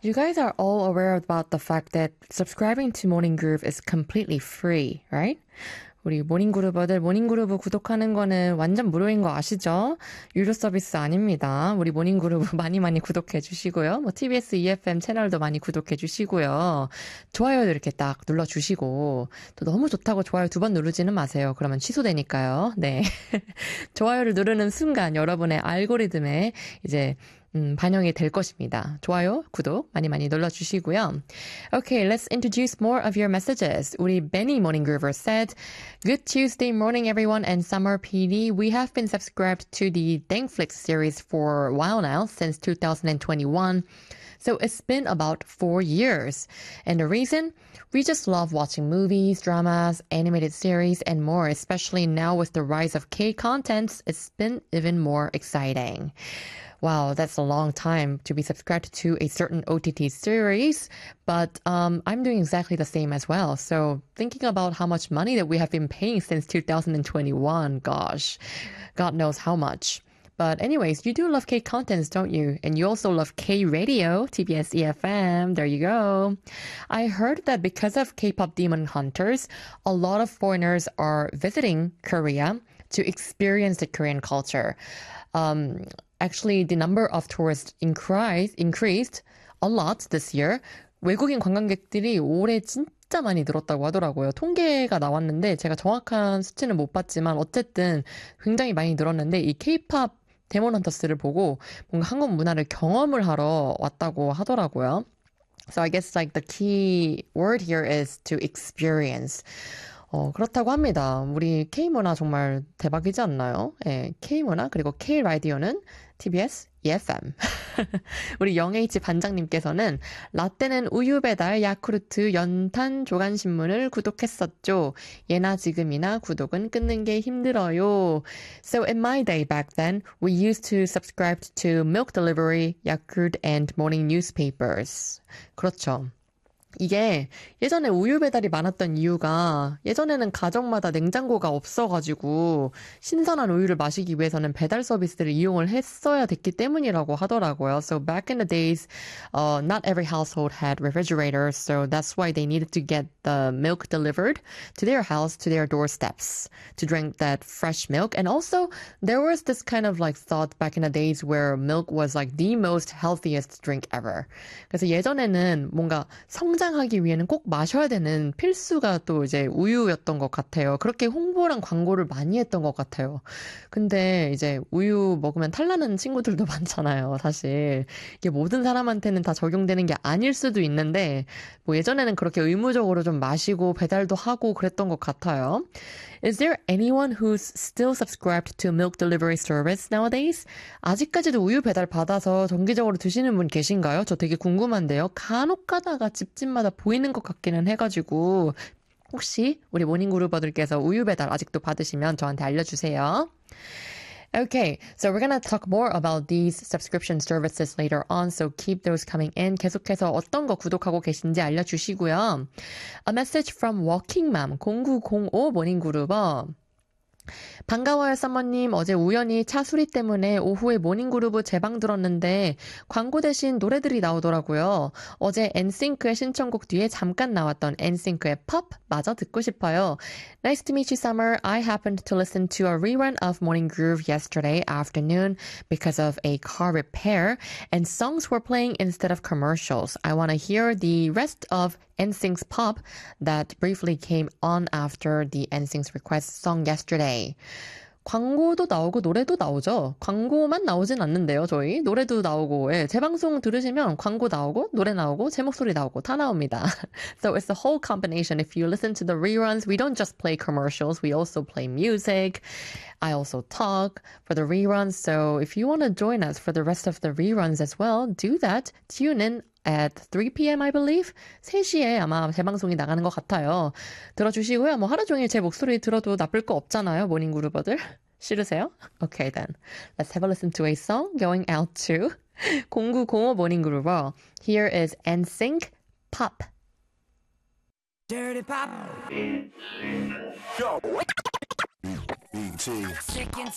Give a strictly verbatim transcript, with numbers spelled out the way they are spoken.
You guys are all aware about the fact that subscribing to Morning Groove is completely free, right? 우리 모닝그루버들 모닝그루브 구독하는 거는 완전 무료인 거 아시죠? 유료 서비스 아닙니다. 우리 모닝그루브 많이 많이 구독해 주시고요. 뭐 티비에스 이에프엠 채널도 많이 구독해 주시고요. 좋아요도 이렇게 딱 눌러 주시고 또 너무 좋다고 좋아요 두 번 누르지는 마세요. 그러면 취소되니까요. 네. 좋아요를 누르는 순간 여러분의 알고리즘에 이제 음, 반영이 될 것입니다. 좋아요, 구독 많이 많이 눌러주시고요. Okay, let's introduce more of your messages. 우리 Benny Morning Groover said, Good Tuesday morning, everyone, and Summer P D. We have been subscribed to the Dangflix series for a while now, since two thousand twenty-one. So it's been about four years. And the reason? We just love watching movies, dramas, animated series, and more, especially now with the rise of K-contents. It's been even more exciting. Wow, that's a long time to be subscribed to a certain O T T series, but um, I'm doing exactly the same as well. So thinking about how much money that we have been paying since two thousand twenty-one, gosh, God knows how much. But anyways, you do love K-contents, don't you? And you also love K-radio, T B S E F M. There you go. I heard that because of K-pop Demon Hunters, a lot of foreigners are visiting Korea to experience the Korean culture. Um, actually, the number of tourists increased, increased a lot this year. 외국인 관광객들이 올해 진짜 많이 늘었다고 하더라고요. 통계가 나왔는데 제가 정확한 수치는 못 봤지만 어쨌든 굉장히 많이 늘었는데 이 K-팝 데몬 헌터스를 보고 뭔가 한국 문화를 경험을 하러 왔다고 하더라고요. So I guess like the key word here is to experience. 어, 그렇다고 합니다. 우리 K문화 정말 대박이지 않나요? 예, K문화 그리고 K-라디오는 티비에스 이에프엠. 우리 영에이치 반장님께서는 라떼는 우유 배달 야쿠르트 연탄 조간신문을 구독했었죠. 예나 지금이나 구독은 끊는 게 힘들어요. So in my day back then, we used to subscribe to milk delivery, Yakult and morning newspapers. 그렇죠. 이게 예전에 우유 배달이 많았던 이유가 예전에는 가정마다 냉장고가 없어가지고 신선한 우유를 마시기 위해서는 배달 서비스를 이용을 했어야 됐기 때문이라고 하더라고요. So back in the days, uh, not every household had refrigerators, so that's why they needed to get the milk delivered to their house, to their doorsteps, to drink that fresh milk. And also, there was this kind of like thought back in the days where milk was like the most healthiest drink ever. 그래서 예전에는 뭔가 성장 하기 위해는 꼭 마셔야 되는 필수가 또 이제 우유였던 것 같아요. 그렇게 홍보랑 광고를 많이 했던 것 같아요. 근데 이제 우유 먹으면 탈나는 친구들도 많잖아요. 사실 이게 모든 사람한테는 다 적용되는 게 아닐 수도 있는데 뭐 예전에는 그렇게 의무적으로 좀 마시고 배달도 하고 그랬던 것 같아요. Is there anyone who's still subscribed to milk delivery service nowadays? 아직까지도 우유 배달 받아서 정기적으로 드시는 분 계신가요? 저 되게 궁금한데요. 간혹 가다가 집집마다 보이는 것 같기는 해가지고 혹시 우리 모닝그루버들께서 우유 배달 아직도 받으시면 저한테 알려주세요. Okay, so we're gonna talk more about these subscription services later on, so keep those coming in. 계속해서 어떤 거 구독하고 계신지 알려주시고요. A message from Walking Mom 공구공오 모닝그루버. 반가워요, 썸머님. 어제 우연히 차 수리 때문에 오후에 모닝그루브 재방 들었는데 광고 대신 노래들이 나오더라고요. 어제 엔싱크의 신청곡 뒤에 잠깐 나왔던 엔싱크의 Pop 마저 듣고 싶어요. Nice to meet you, Summer. I happened to listen to a rerun of Morning Groove yesterday afternoon because of a car repair, and songs were playing instead of commercials. I want to hear the rest of N SYNC's Pop that briefly came on after the N SYNC's request song yesterday. 광고도 나오고 노래도 나오죠. 광고만 나오진 않는데요, 저희. 노래도 나오고, 예, 재방송 들으시면 광고 나오고, 노래 나오고, 제 목소리 나오고, 다 나옵니다. So it's a whole combination. If you listen to the reruns, we don't just play commercials, we also play music. I also talk for the reruns. So if you want to join us for the rest of the reruns as well, do that. Tune in at three p.m. I believe. 세 시에 아마 재방송이 나가는 것 같아요. 들어주시고요. 뭐 하루 종일 제 목소리 들어도 나쁠 거 없잖아요, 모닝그루버들. 싫으세요? Okay then. Let's have a listen to a song going out to 공구공오 모닝그루버. Here is N SYNC Pop. Dirty Pop. Yo. E T